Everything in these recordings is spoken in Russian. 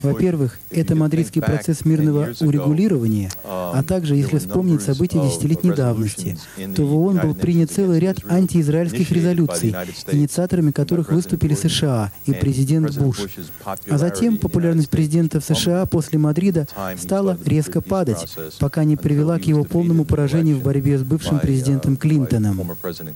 Во-первых, это мадридский процесс мирного урегулирования, а также, если вспомнить события десятилетней давности, то в ООН был принят целый ряд антиизраильских резолюций, инициаторами которых выступили США и президент Буш. А затем популярность президента в США после Мадрида стала резко падать, пока не привела к его полному поражению в борьбе с бывшим президентом Клинтоном.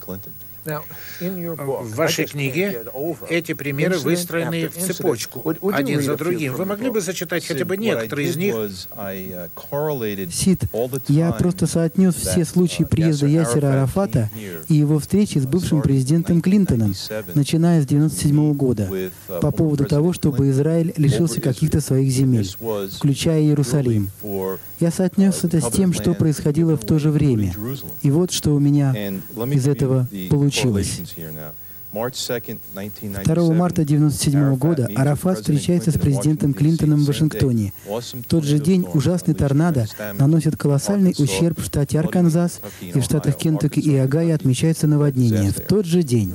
В вашей книге эти примеры выстроены в цепочку, один за другим. Вы могли бы зачитать хотя бы некоторые из них? Сид, я просто соотнес все случаи приезда Ясера Арафата и его встречи с бывшим президентом Клинтоном, начиная с 1997 года, по поводу того, чтобы Израиль лишился каких-то своих земель, включая Иерусалим. Я соотнес это с тем, что происходило в то же время. И вот что у меня из этого получилось. 2 марта 1997 года Арафат встречается с президентом Клинтоном в Вашингтоне. В тот же день ужасный торнадо наносит колоссальный ущерб в штате Арканзас, и в штатах Кентукки и Огайо отмечается наводнение. В тот же день.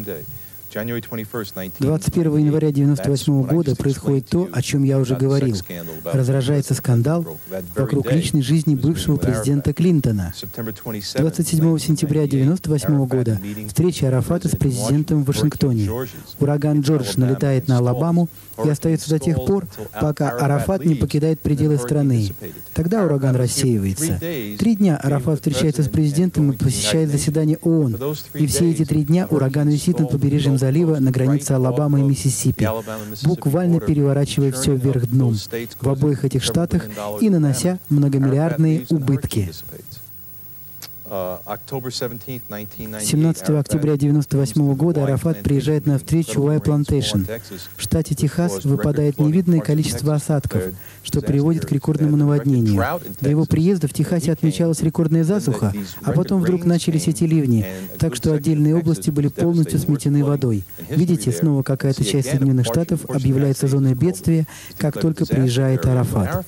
21 января 1998 года происходит то, о чем я уже говорил. Разражается скандал вокруг личной жизни бывшего президента Клинтона. 27 сентября 1998 года встреча Арафата с президентом в Вашингтоне. Ураган Джордж налетает на Алабаму и остается до тех пор, пока Арафат не покидает пределы страны. Тогда ураган рассеивается. 3 дня Арафат встречается с президентом и посещает заседание ООН. И все эти 3 дня ураган висит над побережьем залива на границе Алабамы и Миссисипи, буквально переворачивая все вверх дном в обоих этих штатах и нанося многомиллиардные убытки. 17 октября 1998 года Арафат приезжает на встречу в Уай-Плантейшн. В штате Техас выпадает невиданное количество осадков, что приводит к рекордному наводнению. До его приезда в Техасе отмечалась рекордная засуха, а потом вдруг начались эти ливни, так что отдельные области были полностью сметены водой. Видите, снова какая-то часть Соединенных Штатов объявляется зоной бедствия, как только приезжает Арафат.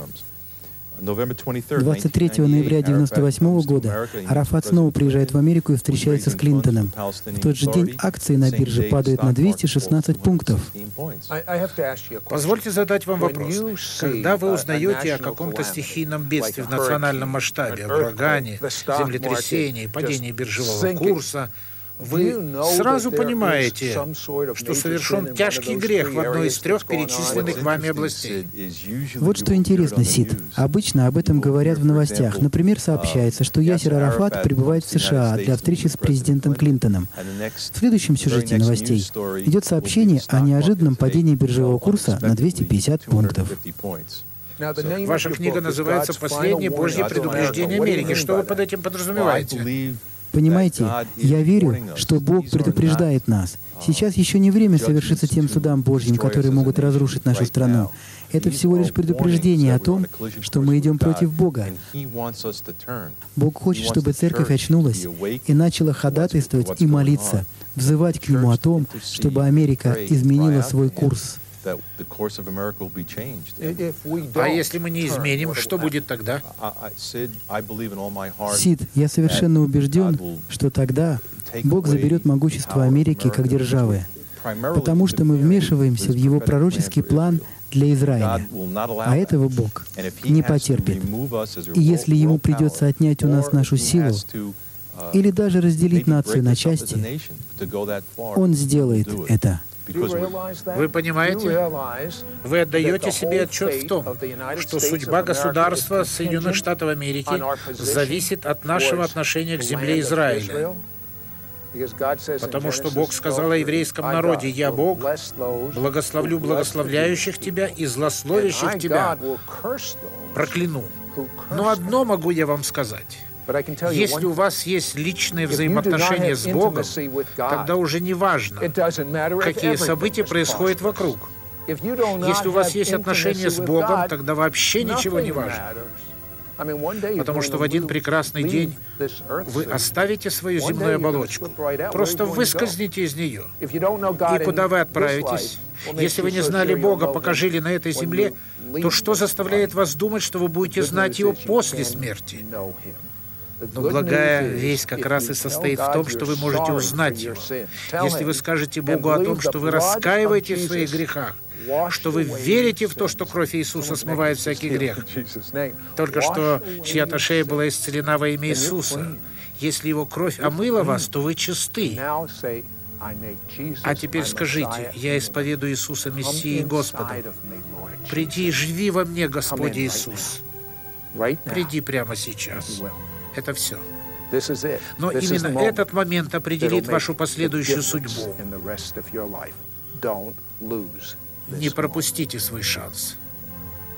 23 ноября 1998 года Арафат снова приезжает в Америку и встречается с Клинтоном. В тот же день акции на бирже падают на 216 пунктов. Позвольте задать вам вопрос. Когда вы узнаете о каком-то стихийном бедствии в национальном масштабе, урагане, землетрясении, падении биржевого курса, вы сразу понимаете, что совершен тяжкий грех в одной из 3 перечисленных вами областей. Вот что интересно, Сид. Обычно об этом говорят в новостях. Например, сообщается, что Ясер Арафат прибывает в США для встречи с президентом Клинтоном. В следующем сюжете новостей идет сообщение о неожиданном падении биржевого курса на 250 пунктов. Ваша книга называется «Последнее Божье предупреждение Америки». Что вы под этим подразумеваете? Понимаете, я верю, что Бог предупреждает нас. Сейчас еще не время совершиться тем судам Божьим, которые могут разрушить нашу страну. Это всего лишь предупреждение о том, что мы идем против Бога. Бог хочет, чтобы церковь очнулась и начала ходатайствовать и молиться, взывать к Нему о том, чтобы Америка изменила свой курс. А если мы не изменим, что будет тогда? Сид, я совершенно убежден, что тогда Бог заберет могущество Америки как державы, потому что мы вмешиваемся в Его пророческий план для Израиля, а этого Бог не потерпит. И если Ему придется отнять у нас нашу силу или даже разделить нацию на части, Он сделает это. Вы понимаете? Вы отдаете себе отчет в том, что судьба государства Соединенных Штатов Америки зависит от нашего отношения к земле Израиля. Потому что Бог сказал о еврейском народе: «Я Бог, благословлю благословляющих тебя и злословящих тебя прокляну». Но одно могу я вам сказать. Если у вас есть личные взаимоотношения с Богом, тогда уже не важно, какие события происходят вокруг. Если у вас есть отношения с Богом, тогда вообще ничего не важно. Потому что в один прекрасный день вы оставите свою земную оболочку, просто выскользните из нее. И куда вы отправитесь? Если вы не знали Бога, пока жили на этой земле, то что заставляет вас думать, что вы будете знать Его после смерти? Но благая весть как раз и состоит в том, что вы можете узнать Его. Если вы скажете Богу о том, что вы раскаиваетесь в своих грехах, что вы верите в то, что кровь Иисуса смывает всякий грех. Только что чья-то шея была исцелена во имя Иисуса. Если Его кровь омыла вас, то вы чисты. А теперь скажите: «Я исповедую Иисуса Мессией и Господом. Приди и живи во мне, Господь Иисус». Приди прямо сейчас. Это все. Но именно этот момент определит вашу последующую судьбу. Не пропустите свой шанс.